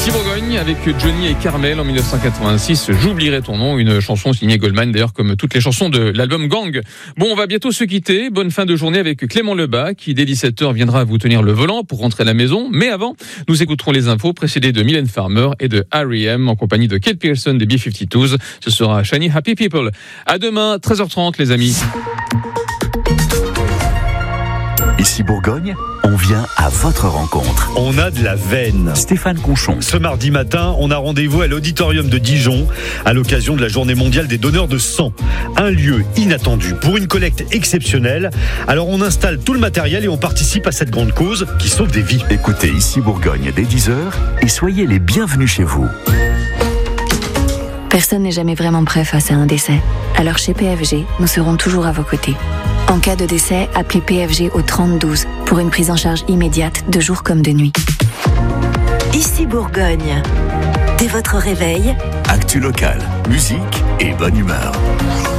Ici Bourgogne avec Johnny et Carmel en 1986. J'oublierai ton nom, une chanson signée Goldman d'ailleurs comme toutes les chansons de l'album Gang. Bon, on va bientôt se quitter. Bonne fin de journée avec Clément Lebas qui dès 17h viendra vous tenir le volant pour rentrer à la maison. Mais avant, nous écouterons les infos précédées de Mylène Farmer et de R.E.M. en compagnie de Kate Pearson des B-52s. Ce sera Shiny Happy People. À demain, 13h30 les amis. Ici Bourgogne, on vient à votre rencontre. On a de la veine. Stéphane Conchon. Ce mardi matin, on a rendez-vous à l'auditorium de Dijon à l'occasion de la journée mondiale des donneurs de sang. Un lieu inattendu pour une collecte exceptionnelle. Alors on installe tout le matériel et on participe à cette grande cause qui sauve des vies. Écoutez Ici Bourgogne dès 10h et soyez les bienvenus chez vous. Personne n'est jamais vraiment prêt face à un décès. Alors chez PFG, nous serons toujours à vos côtés. En cas de décès, appelez PFG au 3012 pour une prise en charge immédiate de jour comme de nuit. Ici Bourgogne. Dès votre réveil, Actu local, musique et bonne humeur.